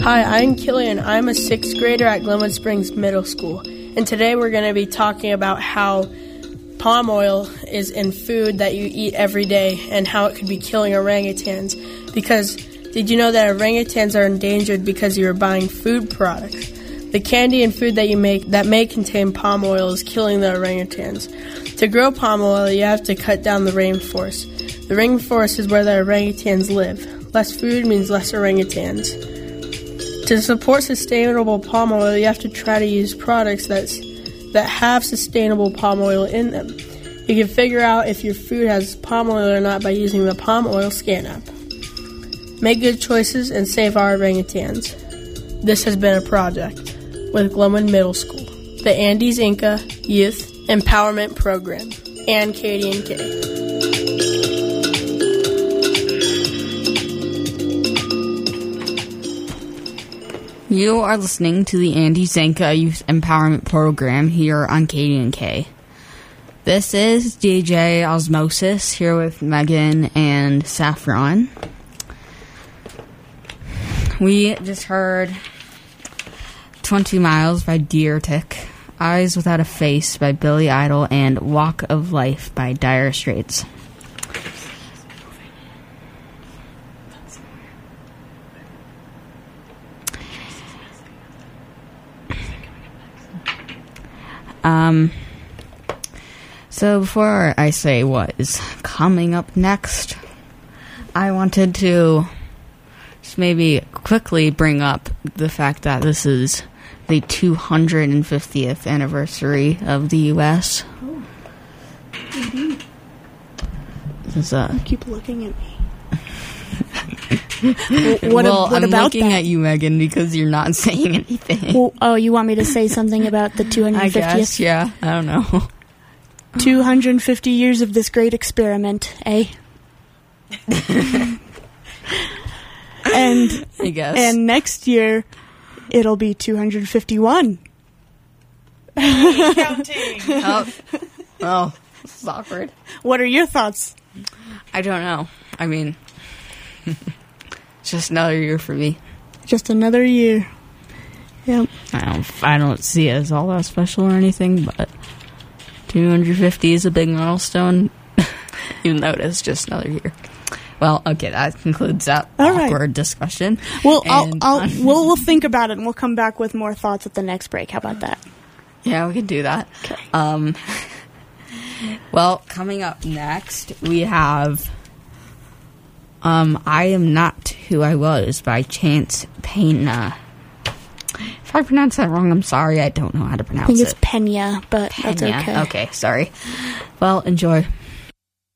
Hi, I'm Killian. I'm a 6th grader at Glenwood Springs Middle School. And today we're going to be talking about how palm oil is in food that you eat every day and how it could be killing orangutans. Because did you know that orangutans are endangered because you're buying food products? The candy and food that you make that may contain palm oil is killing the orangutans. To grow palm oil, you have to cut down the rainforest. The rainforest is where the orangutans live. Less food means less orangutans. To support sustainable palm oil, you have to try to use products that have sustainable palm oil in them. You can figure out if your food has palm oil or not by using the Palm Oil Scan app. Make good choices and save our orangutans. This has been a project with Glenwood Middle School, the Andes Inca Youth Empowerment Program, and KDNK. You are listening to the Andes Inca Youth Empowerment Program here on KDNK. This is DJ Osmosis here with Megan and Saffron. We just heard 20 Miles by Deer Tick, Eyes Without a Face by Billy Idol, and Walk of Life by Dire Straits. So before I say what is coming up next, I wanted to just maybe quickly bring up the fact that this is the 250th anniversary of the U.S. Oh. Mm-hmm. You keep looking at me. What about looking that? at you, Megan, because you're not saying anything. Well, oh, you want me to say something about the 250th? I guess, yeah. I don't know. 250 years of this great experiment, eh? And I guess. And next year, it'll be 251. Counting. Oh, this is awkward. What are your thoughts? I don't know. I mean, it's just another year for me. Just another year. Yep. I don't see it as all that special or anything, but 250 is a big milestone, even though it is just another year. Well, okay, that concludes that awkward discussion. Well, we'll think about it and we'll come back with more thoughts at the next break. How about that? Yeah, we can do that. Okay. Well, coming up next, we have I Am Not Who I Was by Chance Pena. If I pronounce that wrong, I'm sorry. I don't know how to pronounce it. I think it's Pena, but Pena. that's okay. Okay, sorry. Well, enjoy.